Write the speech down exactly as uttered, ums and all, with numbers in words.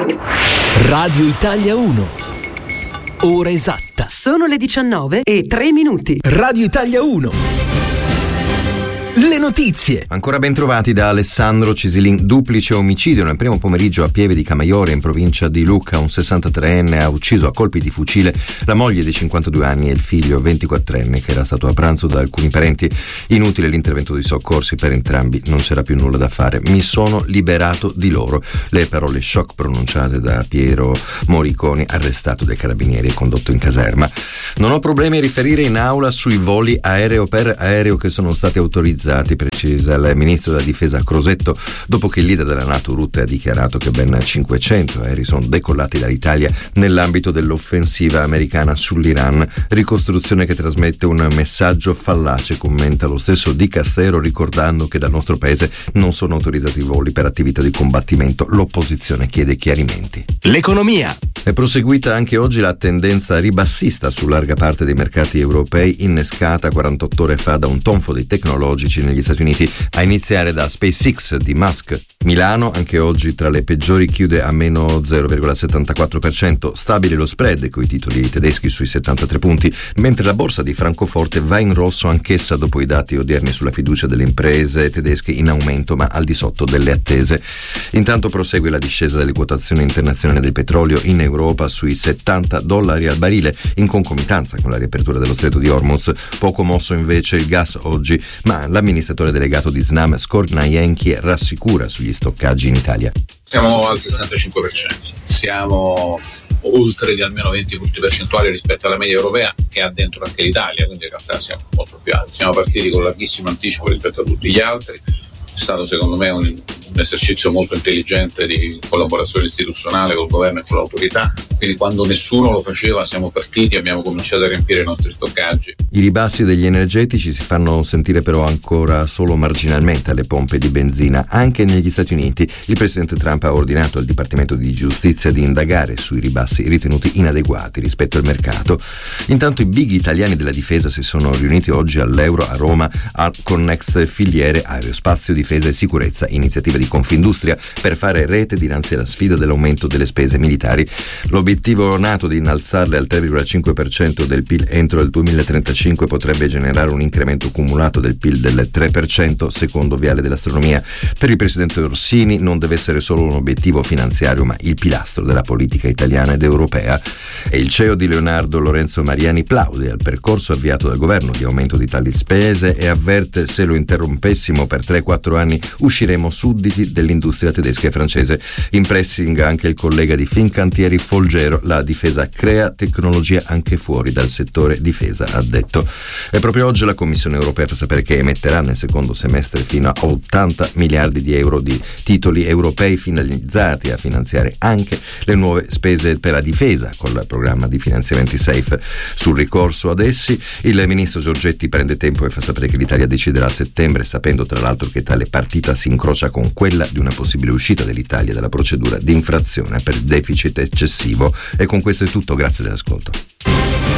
Radio Italia uno. Ora esatta. Sono le diciannove e tre minuti. Radio Italia uno. Le notizie. Ancora ben trovati da Alessandro Cisilin. Duplice omicidio nel primo pomeriggio a Pieve di Camaiore, in provincia di Lucca. Un sessantatreenne ha ucciso a colpi di fucile la moglie di cinquantadue anni e il figlio ventiquattrenne che era stato a pranzo da alcuni parenti. Inutile l'intervento dei soccorsi per entrambi, non c'era più nulla da fare. Mi sono liberato di loro. Le parole shock pronunciate da Piero Moriconi, arrestato dai carabinieri e condotto in caserma. Non ho problemi a riferire in aula sui voli aereo per aereo che sono stati autorizzati, precisa il ministro della difesa Crosetto, dopo che il leader della NATO Rutte ha dichiarato che ben cinquecento aerei sono decollati dall'Italia nell'ambito dell'offensiva americana sull'Iran. Ricostruzione che trasmette un messaggio fallace, commenta lo stesso Dicastero, ricordando che dal nostro paese non sono autorizzati voli per attività di combattimento. L'opposizione chiede chiarimenti. L'economia. È proseguita anche oggi la tendenza ribassista su larga parte dei mercati europei, innescata quarantotto ore fa da un tonfo dei tecnologici negli Stati Uniti, a iniziare da SpaceX di Musk. Milano anche oggi tra le peggiori, chiude a meno zero virgola settantaquattro per cento. Stabile lo spread coi titoli tedeschi sui settantatré punti, mentre la borsa di Francoforte va in rosso anch'essa dopo i dati odierni sulla fiducia delle imprese tedesche, in aumento ma al di sotto delle attese. Intanto prosegue la discesa delle quotazioni internazionali del petrolio in Europa sui settanta dollari al barile, in concomitanza con la riapertura dello stretto di Hormuz. Poco mosso invece il gas oggi, ma l'amministratore delegato di Snam Skornajenki rassicura sugli stoccaggi in Italia. Siamo al sessantacinque per cento, siamo oltre di almeno venti punti percentuali rispetto alla media europea, che ha dentro anche l'Italia, quindi in realtà siamo molto più alti. Siamo partiti con larghissimo anticipo rispetto a tutti gli altri. È stato secondo me un, un esercizio molto intelligente di collaborazione istituzionale col governo e con l'autorità, quindi quando nessuno lo faceva siamo partiti e abbiamo cominciato a riempire i nostri stoccaggi. I ribassi degli energetici si fanno sentire però ancora solo marginalmente alle pompe di benzina. Anche negli Stati Uniti il presidente Trump ha ordinato al Dipartimento di Giustizia di indagare sui ribassi ritenuti inadeguati rispetto al mercato. Intanto i big italiani della difesa si sono riuniti oggi all'Euro a Roma a Connext Filiere Aerospazio, Difesa e Sicurezza, iniziativa di Confindustria per fare rete dinanzi alla sfida dell'aumento delle spese militari. L'obiettivo nato di innalzarle al tre virgola cinque per cento del P I L entro il duemilatrentacinque potrebbe generare un incremento cumulato del P I L del tre per cento, secondo Viale dell'Astronomia. Per il presidente Orsini non deve essere solo un obiettivo finanziario, ma il pilastro della politica italiana ed europea. E il C E O di Leonardo, Lorenzo Mariani, plaude al percorso avviato dal governo di aumento di tali spese e avverte: se lo interrompessimo per tre quattro anni usciremo sudditi dell'industria tedesca e francese. In pressing anche il collega di Fincantieri Folgero: la difesa crea tecnologia anche fuori dal settore difesa, ha detto. E proprio oggi la Commissione europea fa sapere che emetterà nel secondo semestre fino a ottanta miliardi di euro di titoli europei finalizzati a finanziare anche le nuove spese per la difesa col programma di finanziamenti SAFE. Sul ricorso ad essi il ministro Giorgetti prende tempo e fa sapere che l'Italia deciderà a settembre, sapendo tra l'altro che tale partita si incrocia con quella di una possibile uscita dell'Italia dalla procedura di infrazione per deficit eccessivo. E con questo è tutto, grazie dell'ascolto.